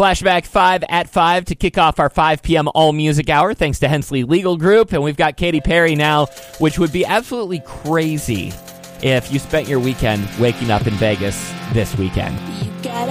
Flashback 5 at 5 to kick off our 5 p.m. all music hour, thanks to Hensley Legal Group. And we've got Katy Perry now, which would be absolutely crazy if you spent your weekend waking up in Vegas this weekend. You got